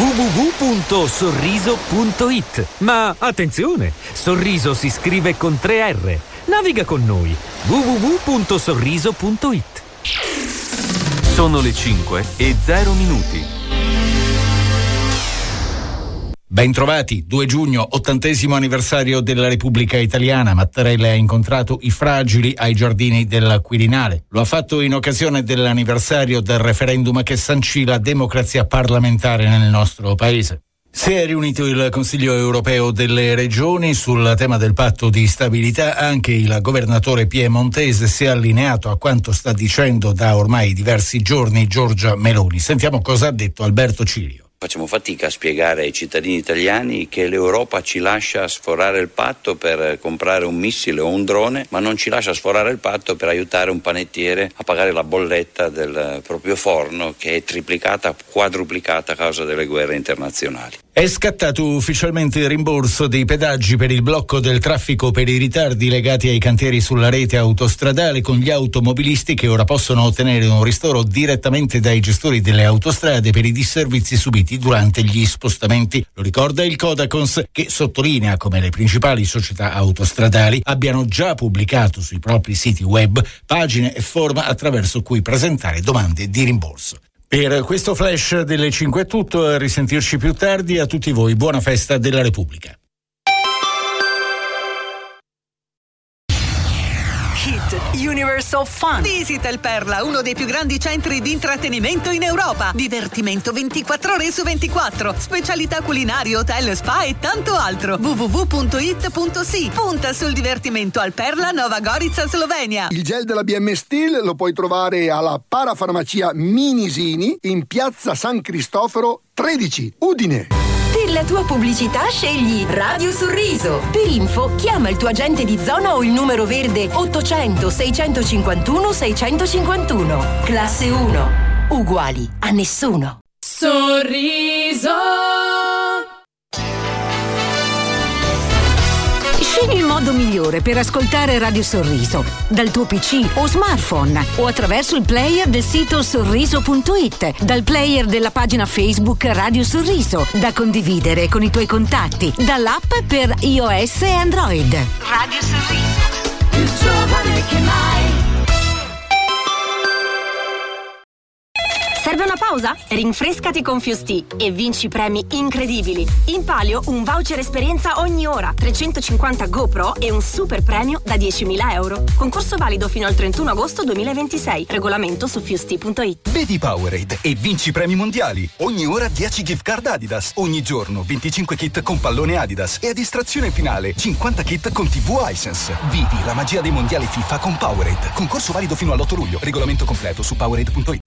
www.sorriso.it. Ma attenzione, Sorriso si scrive con 3 R. Naviga con noi. www.sorriso.it. Sono le 5:00. Bentrovati, 2 giugno, 80° anniversario della Repubblica Italiana. Mattarella ha incontrato i fragili ai giardini del Quirinale. Lo ha fatto in occasione dell'anniversario del referendum che sancì la democrazia parlamentare nel nostro paese. Si è riunito il Consiglio europeo delle regioni sul tema del patto di stabilità. Anche il governatore piemontese si è allineato a quanto sta dicendo da ormai diversi giorni Giorgia Meloni. Sentiamo cosa ha detto Alberto Cirio. Facciamo fatica a spiegare ai cittadini italiani che l'Europa ci lascia sforare il patto per comprare un missile o un drone, ma non ci lascia sforare il patto per aiutare un panettiere a pagare la bolletta del proprio forno, che è triplicata, quadruplicata a causa delle guerre internazionali. È scattato ufficialmente il rimborso dei pedaggi per il blocco del traffico per i ritardi legati ai cantieri sulla rete autostradale, con gli automobilisti che ora possono ottenere un ristoro direttamente dai gestori delle autostrade per i disservizi subiti durante gli spostamenti. Lo ricorda il Codacons, che sottolinea come le principali società autostradali abbiano già pubblicato sui propri siti web pagine e form attraverso cui presentare domande di rimborso. Per questo flash delle 5 è tutto, a risentirci più tardi. A tutti voi buona festa della Repubblica. Hit Universal Fun. Visita il Perla, uno dei più grandi centri di intrattenimento in Europa. Divertimento 24 ore su 24. Specialità culinarie, hotel, spa e tanto altro. www.it.si. Punta sul divertimento al Perla, Nova Gorica, Slovenia. Il gel della BM Steel lo puoi trovare alla Parafarmacia Minisini in piazza San Cristoforo 13, Udine. Per la tua pubblicità scegli Radio Sorriso. Per info chiama il tuo agente di zona o il numero verde 800 651 651. Classe 1. Uguali a nessuno. Sorriso. Scegli il modo migliore per ascoltare Radio Sorriso, dal tuo PC o smartphone o attraverso il player del sito sorriso.it, dal player della pagina Facebook Radio Sorriso, da condividere con i tuoi contatti, dall'app per iOS e Android. Radio Sorriso, più giovane che mai. Serve una pausa? Rinfrescati con Fuel Tea e vinci premi incredibili. In palio un voucher esperienza ogni ora, 350 GoPro e un super premio da 10.000 euro. Concorso valido fino al 31 agosto 2026. Regolamento su fueltea.it. Bevi Powerade e vinci premi mondiali. Ogni ora 10 gift card Adidas. Ogni giorno 25 kit con pallone Adidas. E a distrazione finale 50 kit con TV Hisense. Vivi la magia dei mondiali FIFA con Powerade. Concorso valido fino all'8 luglio. Regolamento completo su Powerade.it.